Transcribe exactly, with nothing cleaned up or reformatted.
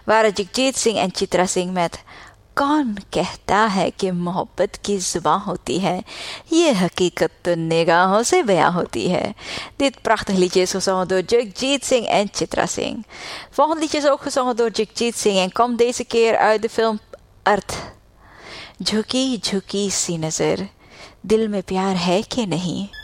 waren जगजीत सिंह en चित्रा सिंह met कौन कहता है कि मोहब्बत की जुबान होती है, ये हकीकत तो निगाहों से बयां होती है. Dit prachtig liedje is gezongen door Jagjit Singh en Chitra Singh. Volgende liedje is ook gezongen door Jagjit Singh en komt deze keer uit de film Arth. झुकी झुकी सी नजर, दिल में प्यार है कि नहीं.